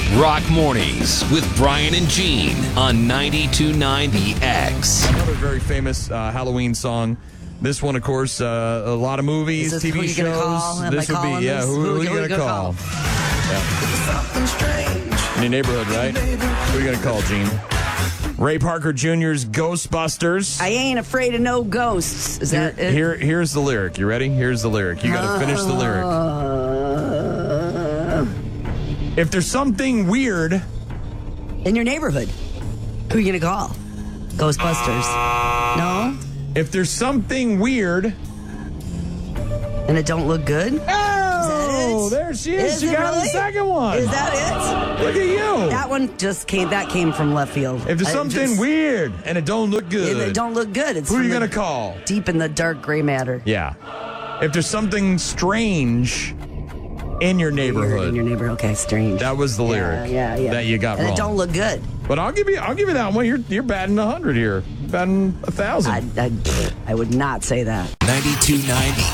Rock Mornings with Brian and Gene on 92.9 The X. Another very famous Halloween song. This one, of course, a lot of movies, Is this TV who you shows. gonna call? Am This I would calling be, this? who are you going to call? In your neighborhood, right? Who are you going to call, Gene? Ray Parker Jr.'s Ghostbusters. I ain't afraid of no ghosts. Is that it? Here's the lyric. You ready? Here's the lyric. You got to finish the lyric. If there's something weird In your neighborhood, who are you going to call? Ghostbusters. No? If there's something weird. And it don't look good? Oh, there she is. She it got really? the second one. Is that Look at you. it? That one just came from left field. If there's something weird and it don't look good. It don't look good. It's Who are you from going to call? Deep in the dark gray matter. Yeah. If there's something strange in your neighborhood. In your neighborhood. Okay, strange. That was the lyric Yeah. that you got and wrong. it don't look good. But I'll give you that one. You're batting 100 here. Batting 1,000. I would not say that. 92.9